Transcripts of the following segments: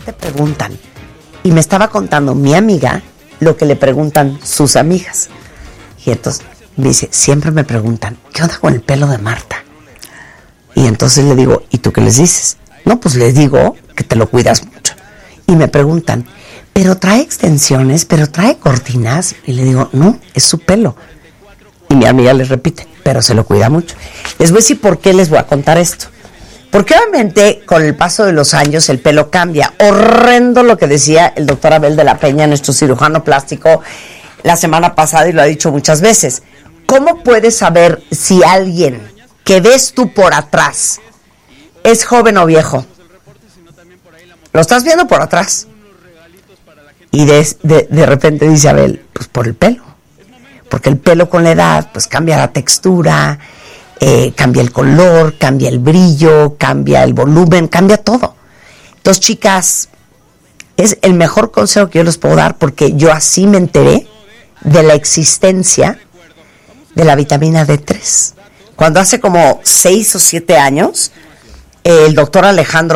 te preguntan? Y me estaba contando mi amiga lo que le preguntan sus amigas. Y entonces me dice, siempre me preguntan, ¿qué onda con el pelo de Marta? Y entonces le digo, ¿y tú qué les dices? No, pues les digo que te lo cuidas mucho. Y me preguntan, ¿pero trae extensiones? ¿Pero trae cortinas? Y le digo, no, es su pelo. Y mi amiga les repite, pero se lo cuida mucho. Les voy a decir por qué les voy a contar esto. Porque obviamente con el paso de los años el pelo cambia. Horrendo lo que decía el doctor Abel de la Peña, nuestro cirujano plástico, la semana pasada, y lo ha dicho muchas veces. ¿Cómo puedes saber si alguien que ves tú por atrás es joven o viejo? Lo estás viendo por atrás. Y de repente dice Abel, pues por el pelo. Porque el pelo con la edad pues cambia la textura, cambia el color, cambia el brillo, cambia el volumen, cambia todo. Entonces, chicas, es el mejor consejo que yo les puedo dar, porque yo así me enteré de la existencia de la vitamina D3. Cuando hace como 6 o 7 años, el doctor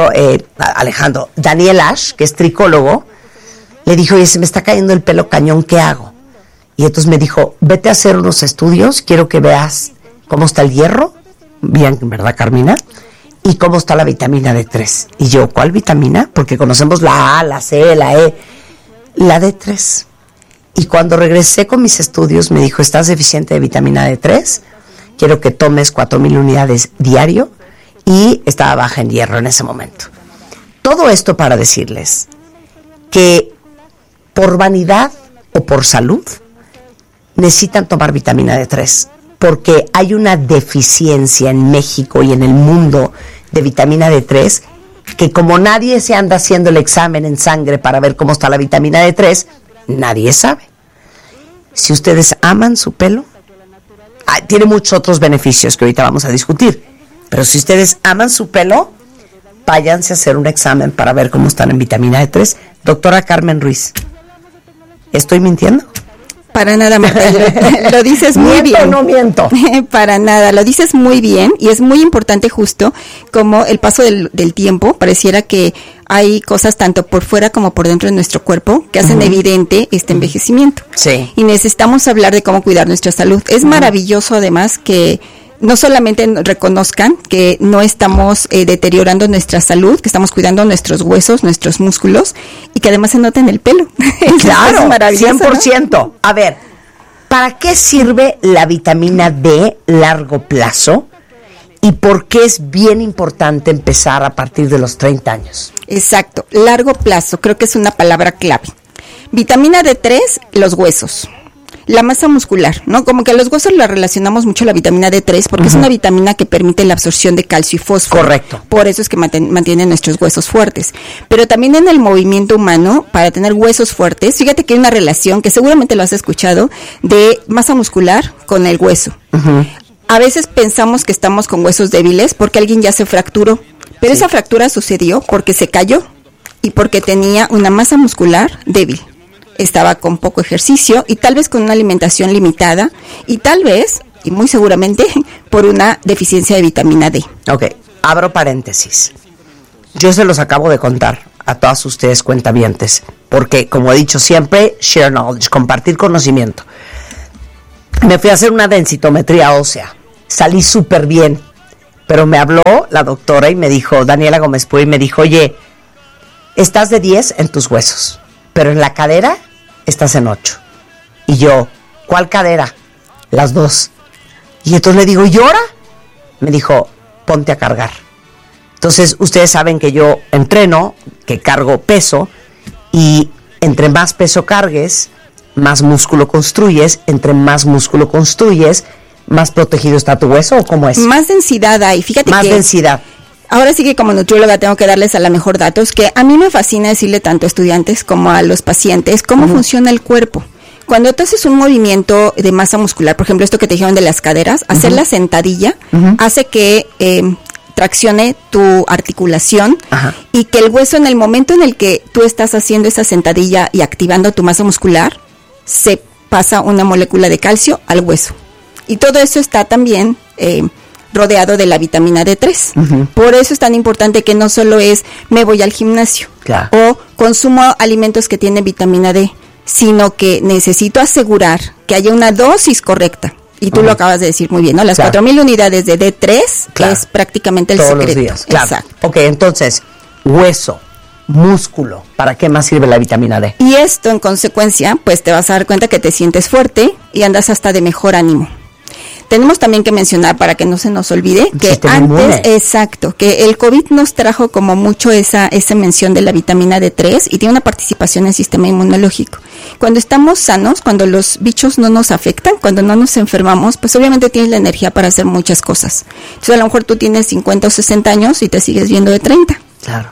Daniel Ash, que es tricólogo, le dijo, oye, se me está cayendo el pelo cañón, ¿qué hago? Y entonces me dijo, vete a hacer unos estudios, quiero que veas cómo está el hierro, bien, ¿verdad, Carmina? Y cómo está la vitamina D3. Y yo, ¿cuál vitamina? Porque conocemos la A, la C, la E, la D3. Y cuando regresé con mis estudios, me dijo, ¿estás deficiente de vitamina D3? Quiero que tomes 4,000 unidades diario, y estaba baja en hierro en ese momento. Todo esto para decirles que por vanidad o por salud necesitan tomar vitamina D3, porque hay una deficiencia en México y en el mundo de vitamina D3, que como nadie se anda haciendo el examen en sangre para ver cómo está la vitamina D3, nadie sabe. Si ustedes aman su pelo, tiene muchos otros beneficios que ahorita vamos a discutir, pero si ustedes aman su pelo, váyanse a hacer un examen para ver cómo están en vitamina D3. Doctora Carmen Ruiz, ¿estoy mintiendo? Para nada, Marta, lo dices muy bien. No miento. Para nada, lo dices muy bien, y es muy importante justo como el paso del tiempo, pareciera que hay cosas tanto por fuera como por dentro de nuestro cuerpo que hacen evidente este envejecimiento. Sí. Y necesitamos hablar de cómo cuidar nuestra salud. Es maravilloso además que no solamente reconozcan que no estamos deteriorando nuestra salud, que estamos cuidando nuestros huesos, nuestros músculos, y que además se nota en el pelo. Claro, es maravilloso, 100%. ¿no? A ver, ¿para qué sirve la vitamina D largo plazo? ¿Y por qué es bien importante empezar a partir de los 30 años? Exacto, largo plazo, creo que es una palabra clave. Vitamina D3, los huesos. La masa muscular, ¿no? Como que a los huesos la relacionamos mucho a la vitamina D3 porque es una vitamina que permite la absorción de calcio y fósforo. Correcto. Por eso es que mantiene nuestros huesos fuertes. Pero también en el movimiento humano, para tener huesos fuertes, fíjate que hay una relación, que seguramente lo has escuchado, de masa muscular con el hueso. A veces pensamos que estamos con huesos débiles porque alguien ya se fracturó, pero esa fractura sucedió porque se cayó y porque tenía una masa muscular débil. Estaba con poco ejercicio y tal vez con una alimentación limitada y tal vez, y muy seguramente, por una deficiencia de vitamina D. Ok, abro paréntesis. Yo se los acabo de contar a todas ustedes cuentavientes, porque como he dicho siempre, share knowledge, compartir conocimiento. Me fui a hacer una densitometría ósea, salí súper bien, pero me habló la doctora y me dijo, Daniela Gómez Puy, me dijo, oye, estás de 10 en tus huesos, pero en la cadera estás en 8. Y yo, ¿cuál cadera? Las dos. Y entonces le digo, ¿y ahora? Me dijo, ponte a cargar. Entonces, ustedes saben que yo entreno, que cargo peso, y entre más peso cargues, más músculo construyes, entre más músculo construyes, más protegido está tu hueso, ¿o cómo es? Más densidad hay, fíjate más que... Más densidad. Ahora sí que como nutrióloga tengo que darles a la mejor datos, que a mí me fascina decirle tanto a estudiantes como a los pacientes cómo funciona el cuerpo. Cuando tú haces un movimiento de masa muscular, por ejemplo, esto que te dijeron de las caderas, hacer la sentadilla hace que traccione tu articulación y que el hueso, en el momento en el que tú estás haciendo esa sentadilla y activando tu masa muscular, se pasa una molécula de calcio al hueso. Y todo eso está también rodeado de la vitamina D3. Por eso es tan importante que no solo es me voy al gimnasio. Claro. o consumo alimentos que tienen vitamina D, sino que necesito asegurar que haya una dosis correcta. Y tú lo acabas de decir muy bien, ¿no? Las 4,000 unidades de D3 es prácticamente el todos secreto. Los días, claro. Exacto. Ok, entonces, hueso, músculo, ¿para qué más sirve la vitamina D? Y esto, en consecuencia, pues te vas a dar cuenta que te sientes fuerte y andas hasta de mejor ánimo. Tenemos también que mencionar, para que no se nos olvide, que Sistema inmune. exacto, que el COVID nos trajo como mucho esa mención de la vitamina D3 y tiene una participación en el sistema inmunológico. Cuando estamos sanos, cuando los bichos no nos afectan, cuando no nos enfermamos, pues obviamente tienes la energía para hacer muchas cosas. Entonces, a lo mejor tú tienes 50 o 60 años y te sigues viendo de 30. Claro.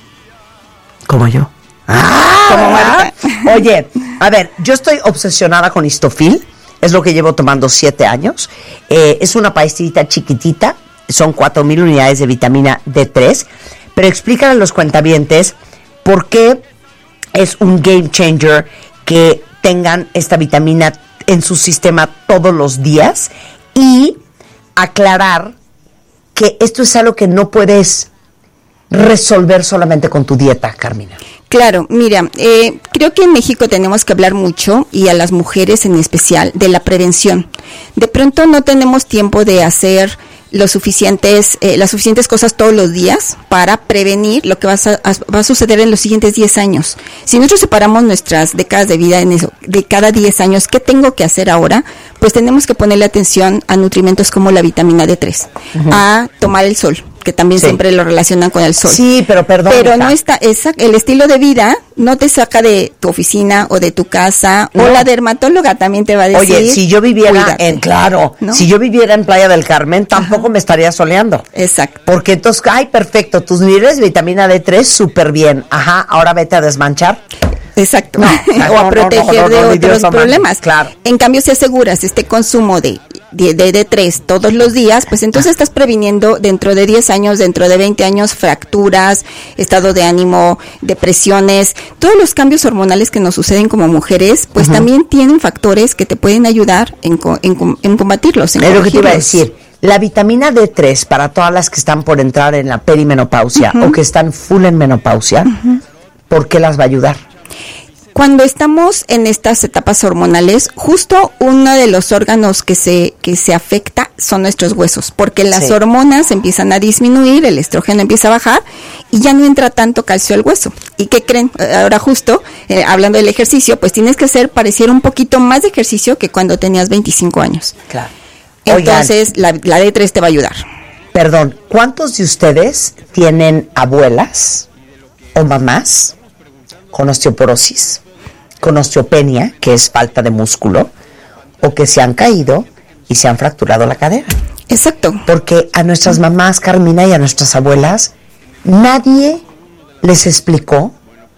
Como yo. Como Marta. Oye, a ver, yo estoy obsesionada con Histofil. Es lo que llevo tomando 7 años. Es una pastillita chiquitita. Son 4,000 unidades de vitamina D3. Pero explícale a los cuentavientes por qué es un game changer que tengan esta vitamina en su sistema todos los días. Y aclarar que esto es algo que no puedes resolver solamente con tu dieta, Carmina. Claro, mira, creo que en México tenemos que hablar mucho, y a las mujeres en especial, de la prevención. De pronto no tenemos tiempo de hacer las suficientes cosas todos los días para prevenir lo que va a suceder en los siguientes 10 años. Si nosotros separamos nuestras décadas de vida en eso, de cada 10 años, ¿qué tengo que hacer ahora? Pues tenemos que ponerle atención a nutrimentos como la vitamina D3, a tomar el sol, que también siempre lo relacionan con el sol. Sí, pero perdón. Pero no está, el estilo de vida no te saca de tu oficina o de tu casa, o la dermatóloga también te va a decir. Oye, si yo viviera cuídate, ¿no? Si yo viviera en Playa del Carmen, tampoco me estaría soleando. Exacto. Porque entonces, perfecto, tus niveles de vitamina D3 súper bien. Ajá, ahora vete a desmanchar. Exacto. O a proteger de otros problemas. Claro. En cambio, si aseguras este consumo de D3 todos los días, pues entonces estás previniendo dentro de 10 años, dentro de 20 años, fracturas, estado de ánimo, depresiones, todos los cambios hormonales que nos suceden como mujeres, pues también tienen factores que te pueden ayudar en combatirlos. Es lo que te iba a decir. La vitamina D3, para todas las que están por entrar en la perimenopausia o que están full en menopausia, ¿por qué las va a ayudar? Cuando estamos en estas etapas hormonales, justo uno de los órganos que se afecta son nuestros huesos, porque las hormonas empiezan a disminuir, el estrógeno empieza a bajar y ya no entra tanto calcio al hueso. ¿Y qué creen? Ahora justo, hablando del ejercicio, pues tienes que hacer pareciera un poquito más de ejercicio que cuando tenías 25 años. Claro. Entonces, la D3 te va a ayudar. Perdón, ¿cuántos de ustedes tienen abuelas o mamás con osteoporosis, con osteopenia, que es falta de músculo, o que se han caído y se han fracturado la cadera? Exacto. Porque a nuestras mamás, Carmina, y a nuestras abuelas, nadie les explicó,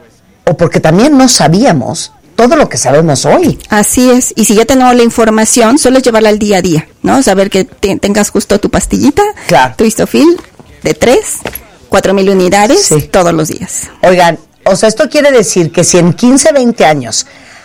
o porque también no sabíamos todo lo que sabemos hoy. Así es, y si ya tenemos la información, solo es llevarla al día a día, ¿no? Saber que tengas justo tu pastillita, tu Histofil de 4,000 unidades todos los días. Oigan, o sea, esto quiere decir que si en 15, 20 años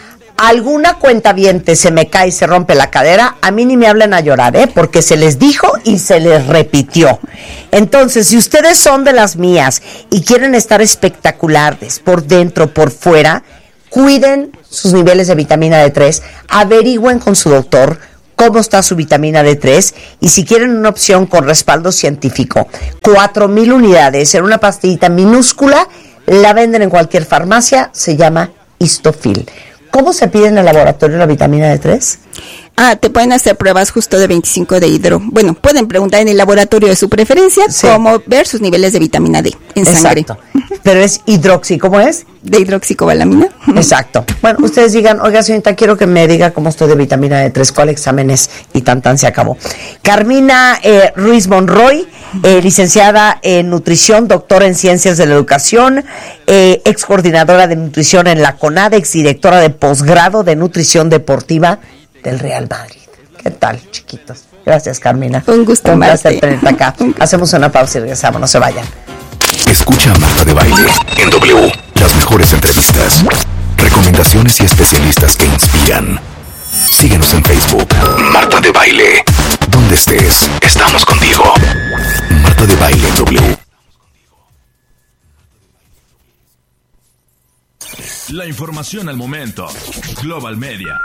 alguna cuentaviente se me cae y se rompe la cadera, a mí ni me hablen a llorar, porque se les dijo y se les repitió. Entonces, si ustedes son de las mías y quieren estar espectaculares por dentro, por fuera, cuiden sus niveles de vitamina D3, averigüen con su doctor cómo está su vitamina D3 y si quieren una opción con respaldo científico, 4,000 unidades en una pastillita minúscula, la venden en cualquier farmacia, se llama Histofil. ¿Cómo se pide en el laboratorio la vitamina D3? Te pueden hacer pruebas justo de 25 de hidro. Bueno, pueden preguntar en el laboratorio de su preferencia cómo ver sus niveles de vitamina D en sangre. Pero es hidroxi, ¿cómo es? De hidroxicobalamina. Exacto. Bueno, ustedes digan, oiga, señorita, quiero que me diga cómo estoy de vitamina D3, cuál examen es, y tan se acabó. Carmina Ruiz Monroy, licenciada en nutrición, doctora en ciencias de la educación, ex coordinadora de nutrición en la CONADE, ex directora de posgrado de nutrición deportiva del Real Madrid. ¿Qué tal, chiquitos? Gracias, Carmina. Un gusto, un placer tenerte acá. Hacemos una pausa y regresamos, no se vayan. Escucha a Marta de Baile en W. Las mejores entrevistas, recomendaciones y especialistas que inspiran. Síguenos en Facebook. Marta de Baile. Donde estés, estamos contigo. Marta de Baile en W. La información al momento. Global Media.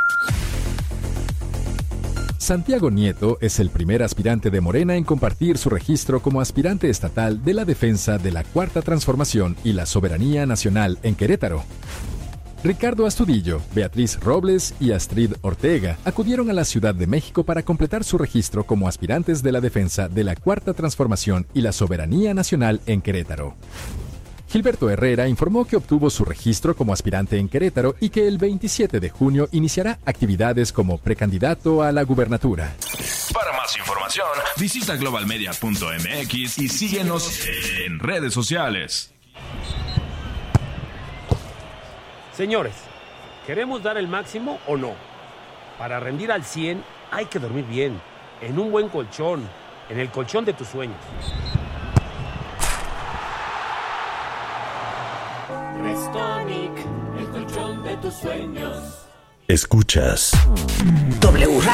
Santiago Nieto es el primer aspirante de Morena en compartir su registro como aspirante estatal de la defensa de la Cuarta Transformación y la soberanía nacional en Querétaro. Ricardo Astudillo, Beatriz Robles y Astrid Ortega acudieron a la Ciudad de México para completar su registro como aspirantes de la defensa de la Cuarta Transformación y la soberanía nacional en Querétaro. Gilberto Herrera informó que obtuvo su registro como aspirante en Querétaro y que el 27 de junio iniciará actividades como precandidato a la gubernatura. Para más información, visita globalmedia.mx y síguenos en redes sociales. Señores, ¿queremos dar el máximo o no? Para rendir al 100 hay que dormir bien, en un buen colchón, en el colchón de tus sueños. Restonic, el colchón de tus sueños. Escuchas W